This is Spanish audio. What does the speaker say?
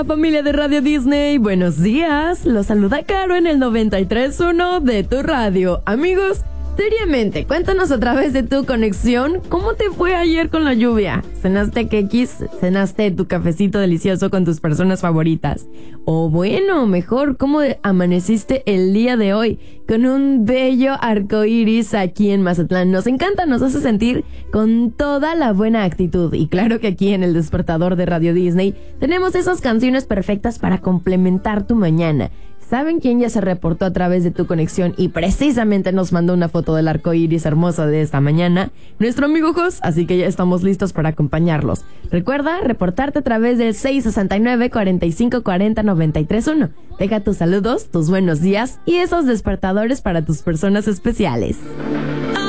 Familia de Radio Disney, buenos días. Los saluda Caro en el 93.1 de tu radio. Amigos, seriamente, cuéntanos a través de tu conexión cómo te fue ayer con la lluvia. ¿Cenaste quequis? ¿Cenaste tu cafecito delicioso con tus personas favoritas? O bueno, mejor, ¿cómo amaneciste el día de hoy? Con un bello arco iris aquí en Mazatlán. Nos encanta, nos hace sentir con toda la buena actitud. Y claro que aquí en el despertador de Radio Disney tenemos esas canciones perfectas para complementar tu mañana. ¿Saben quién ya se reportó a través de tu conexión y precisamente nos mandó una foto del arco iris hermoso de esta mañana? Nuestro amigo Jos, así que ya estamos listos para acompañarlos. Recuerda reportarte a través del 669-4540-931. Deja tus saludos, tus buenos días y esos despertadores para tus personas especiales.